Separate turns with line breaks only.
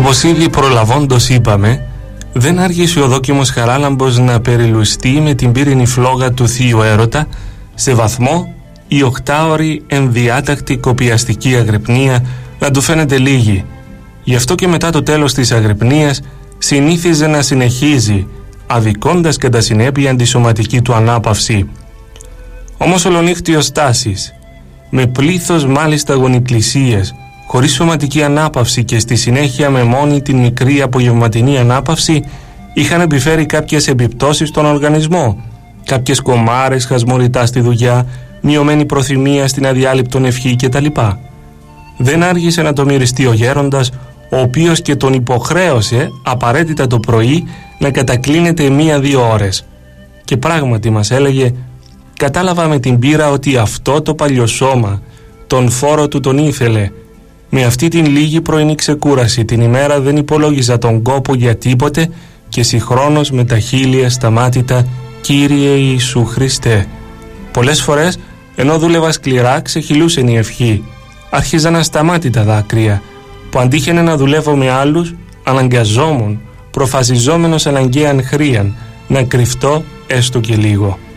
Όπως ήδη προλαβώντος είπαμε, δεν άργησε ο δόκιμος Χαράλαμπος να περιλουστεί με την πύρινη φλόγα του θείου έρωτα, σε βαθμό η οκτάωρη ενδιάτακτη κοπιαστική αγρυπνία να του φαίνεται λίγη. Γι' αυτό και μετά το τέλος της αγρυπνίας συνήθιζε να συνεχίζει, αδικώντας κατά συνέπεια αντισωματική του ανάπαυση. Όμως ολονύχτιος Στάσης, με πλήθος μάλιστα γονικλησίες, χωρίς σωματική ανάπαυση και στη συνέχεια με μόνη την μικρή απογευματινή ανάπαυση, είχαν επιφέρει κάποιες επιπτώσεις στον οργανισμό, κάποιες κομάρες χασμουριτά στη δουλειά, μειωμένη προθυμία στην αδιάλειπτον ευχή κτλ. Δεν άργησε να το μυριστεί ο γέροντας, ο οποίος και τον υποχρέωσε απαραίτητα το πρωί να κατακλίνεται 1-2 ώρες. Και πράγματι μας έλεγε, κατάλαβα με την πείρα ότι αυτό το παλιοσώμα τον φόρο του τον ήθελε. Με αυτή την λίγη πρωινή ξεκούραση την ημέρα δεν υπολόγιζα τον κόπο για τίποτε και συγχρόνως με τα χείλη ασταμάτητα «Κύριε Ιησού Χριστέ». Πολλές φορές ενώ δούλευα σκληρά ξεχυλούσε η ευχή. Άρχιζαν ασταμάτητα δάκρυα που αντίχαινε να δουλεύω με άλλους, αναγκαζόμουν, προφασιζόμενος αναγκαίαν χρίαν, να κρυφτώ έστω και λίγο.